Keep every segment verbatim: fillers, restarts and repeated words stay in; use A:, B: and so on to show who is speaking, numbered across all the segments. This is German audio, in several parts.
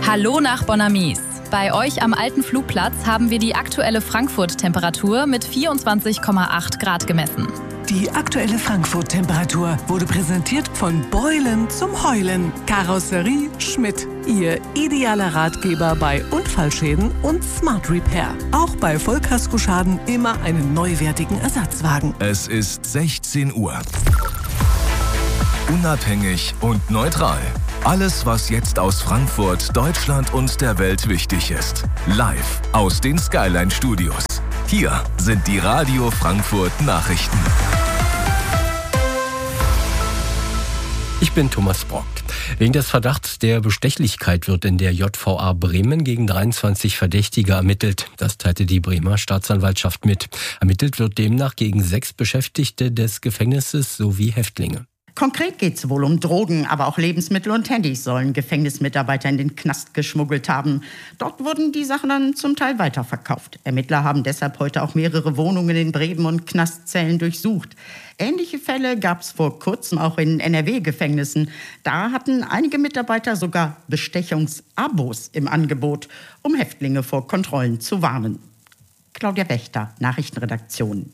A: Hallo nach Bonamis. Bei euch am alten Flugplatz haben wir die aktuelle Frankfurt-Temperatur mit vierundzwanzig Komma acht Grad gemessen.
B: Die aktuelle Frankfurt-Temperatur wurde präsentiert von Beulen zum Heulen. Karosserie Schmidt. Ihr idealer Ratgeber bei Unfallschäden und Smart Repair. Auch bei Vollkaskoschaden immer einen neuwertigen Ersatzwagen.
C: Es ist sechzehn Uhr. Unabhängig und neutral. Alles, was jetzt aus Frankfurt, Deutschland und der Welt wichtig ist. Live aus den Skyline Studios. Hier sind die Radio Frankfurt Nachrichten.
D: Ich bin Thomas Brock. Wegen des Verdachts der Bestechlichkeit wird in der J V A Bremen gegen dreiundzwanzig Verdächtige ermittelt. Das teilte die Bremer Staatsanwaltschaft mit. Ermittelt wird demnach gegen sechs Beschäftigte des Gefängnisses sowie Häftlinge.
E: Konkret geht es wohl um Drogen, aber auch Lebensmittel und Handys sollen Gefängnismitarbeiter in den Knast geschmuggelt haben. Dort wurden die Sachen dann zum Teil weiterverkauft. Ermittler haben deshalb heute auch mehrere Wohnungen in Bremen und Knastzellen durchsucht. Ähnliche Fälle gab es vor kurzem auch in N R W-Gefängnissen. Da hatten einige Mitarbeiter sogar Bestechungsabos im Angebot, um Häftlinge vor Kontrollen zu warnen. Claudia Wächter, Nachrichtenredaktion.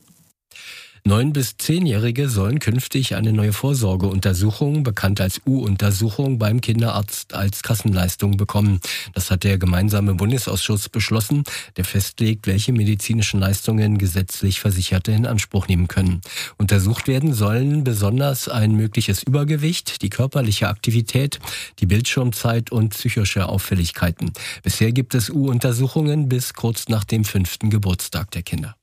D: Neun- bis zehnjährige sollen künftig eine neue Vorsorgeuntersuchung, bekannt als U-Untersuchung, beim Kinderarzt als Kassenleistung bekommen. Das hat der gemeinsame Bundesausschuss beschlossen, der festlegt, welche medizinischen Leistungen gesetzlich Versicherte in Anspruch nehmen können. Untersucht werden sollen besonders ein mögliches Übergewicht, die körperliche Aktivität, die Bildschirmzeit und psychische Auffälligkeiten. Bisher gibt es U-Untersuchungen bis kurz nach dem fünften Geburtstag der Kinder.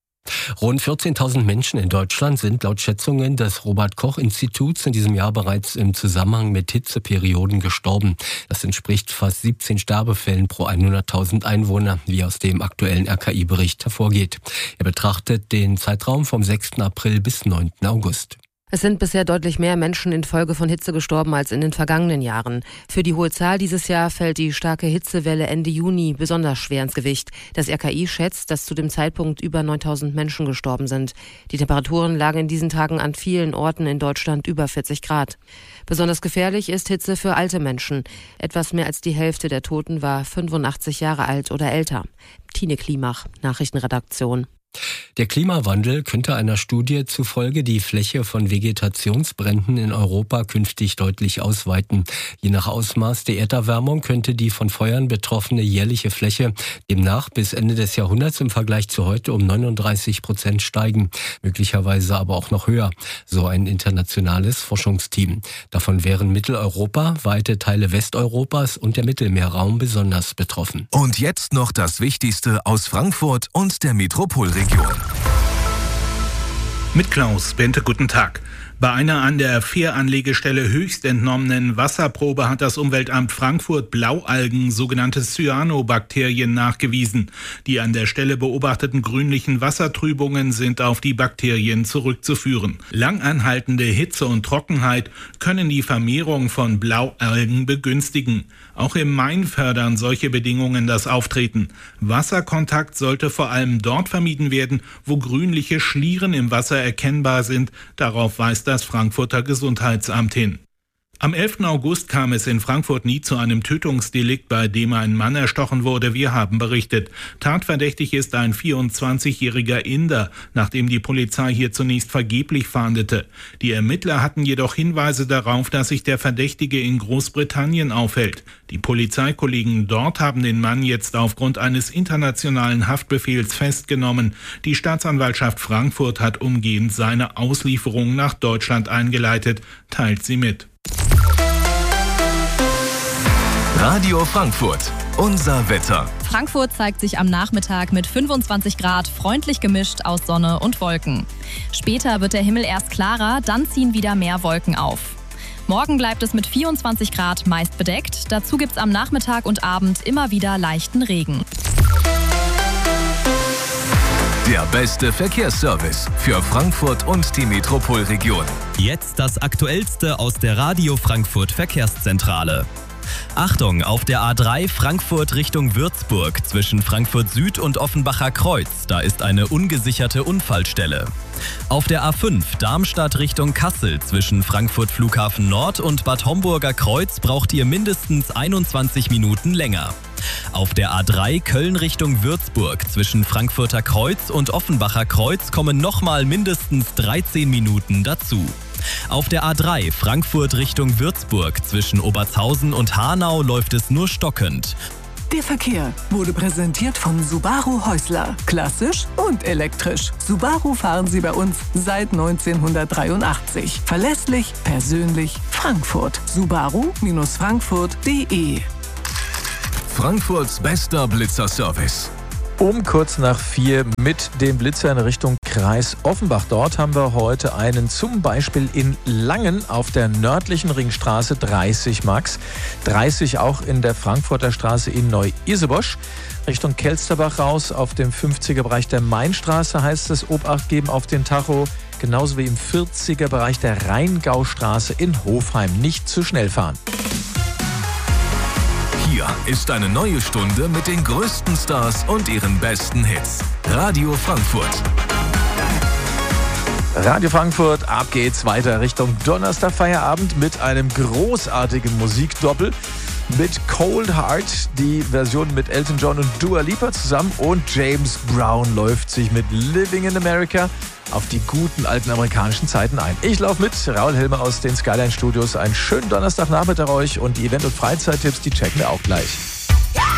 D: Rund vierzehntausend Menschen in Deutschland sind laut Schätzungen des Robert-Koch-Instituts in diesem Jahr bereits im Zusammenhang mit Hitzeperioden gestorben. Das entspricht fast siebzehn Sterbefällen pro hunderttausend Einwohner, wie aus dem aktuellen R K I-Bericht hervorgeht. Er betrachtet den Zeitraum vom sechsten April bis neunten August.
F: Es sind bisher deutlich mehr Menschen infolge von Hitze gestorben als in den vergangenen Jahren. Für die hohe Zahl dieses Jahr fällt die starke Hitzewelle Ende Juni besonders schwer ins Gewicht. Das R K I schätzt, dass zu dem Zeitpunkt über neuntausend Menschen gestorben sind. Die Temperaturen lagen in diesen Tagen an vielen Orten in Deutschland über vierzig Grad. Besonders gefährlich ist Hitze für alte Menschen. Etwas mehr als die Hälfte der Toten war fünfundachtzig Jahre alt oder älter. Tine Klimach, Nachrichtenredaktion.
D: Der Klimawandel könnte einer Studie zufolge die Fläche von Vegetationsbränden in Europa künftig deutlich ausweiten. Je nach Ausmaß der Erderwärmung könnte die von Feuern betroffene jährliche Fläche demnach bis Ende des Jahrhunderts im Vergleich zu heute um neununddreißig Prozent steigen, möglicherweise aber auch noch höher, so ein internationales Forschungsteam. Davon wären Mitteleuropa, weite Teile Westeuropas und der Mittelmeerraum besonders betroffen.
C: Und jetzt noch das Wichtigste aus Frankfurt und der Metropolregion.
G: Mit Klaus Bente, guten Tag. Bei einer an der Fähranlegestelle höchst entnommenen Wasserprobe hat das Umweltamt Frankfurt Blaualgen, sogenannte Cyanobakterien, nachgewiesen. Die an der Stelle beobachteten grünlichen Wassertrübungen sind auf die Bakterien zurückzuführen. Langanhaltende Hitze und Trockenheit können die Vermehrung von Blaualgen begünstigen. Auch im Main fördern solche Bedingungen das Auftreten. Wasserkontakt sollte vor allem dort vermieden werden, wo grünliche Schlieren im Wasser erkennbar sind. Darauf weist das Frankfurter Gesundheitsamt hin. Am elften August kam es in Frankfurt nie zu einem Tötungsdelikt, bei dem ein Mann erstochen wurde. Wir haben berichtet. Tatverdächtig ist ein vierundzwanzigjähriger Inder, nachdem die Polizei hier zunächst vergeblich fahndete. Die Ermittler hatten jedoch Hinweise darauf, dass sich der Verdächtige in Großbritannien aufhält. Die Polizeikollegen dort haben den Mann jetzt aufgrund eines internationalen Haftbefehls festgenommen. Die Staatsanwaltschaft Frankfurt hat umgehend seine Auslieferung nach Deutschland eingeleitet, teilt sie mit.
C: Radio Frankfurt, unser Wetter.
A: Frankfurt zeigt sich am Nachmittag mit fünfundzwanzig Grad freundlich gemischt aus Sonne und Wolken. Später wird der Himmel erst klarer, dann ziehen wieder mehr Wolken auf. Morgen bleibt es mit vierundzwanzig Grad meist bedeckt. Dazu gibt es am Nachmittag und Abend immer wieder leichten Regen.
C: Der beste Verkehrsservice für Frankfurt und die Metropolregion.
H: Jetzt das Aktuellste aus der Radio Frankfurt Verkehrszentrale. Achtung, auf der A drei Frankfurt Richtung Würzburg zwischen Frankfurt Süd und Offenbacher Kreuz. Da ist eine ungesicherte Unfallstelle. Auf der A fünf Darmstadt Richtung Kassel zwischen Frankfurt Flughafen Nord und Bad Homburger Kreuz braucht ihr mindestens einundzwanzig Minuten länger. Auf der A drei Köln Richtung Würzburg zwischen Frankfurter Kreuz und Offenbacher Kreuz kommen nochmal mindestens dreizehn Minuten dazu. Auf der A drei Frankfurt Richtung Würzburg zwischen Obertshausen und Hanau läuft es nur stockend.
B: Der Verkehr wurde präsentiert von Subaru Häusler. Klassisch und elektrisch. Subaru fahren Sie bei uns seit neunzehnhundertdreiundachtzig. Verlässlich, persönlich, Frankfurt. Subaru Frankfurt punkt de.
C: Frankfurts bester Blitzerservice.
I: Um kurz nach vier mit dem Blitzer in Richtung Kreis Offenbach. Dort haben wir heute einen zum Beispiel in Langen auf der nördlichen Ringstraße dreißig Max. dreißig auch in der Frankfurter Straße in Neu-Isenbosch. Richtung Kelsterbach raus auf dem fünfziger Bereich der Mainstraße heißt es Obacht geben auf den Tacho. Genauso wie im vierziger Bereich der Rheingaustraße in Hofheim. Nicht zu schnell fahren.
C: Hier ist eine neue Stunde mit den größten Stars und ihren besten Hits. Radio Frankfurt.
I: Radio Frankfurt, ab geht's weiter Richtung Donnerstag Feierabend mit einem großartigen Musikdoppel mit Cold Heart, die Version mit Elton John und Dua Lipa zusammen, und James Brown läuft sich mit Living in America auf die guten alten amerikanischen Zeiten ein. Ich laufe mit, Raul Helmer aus den Skyline Studios. Einen schönen Donnerstagnachmittag euch, und die Event- und Freizeittipps, die checken wir auch gleich.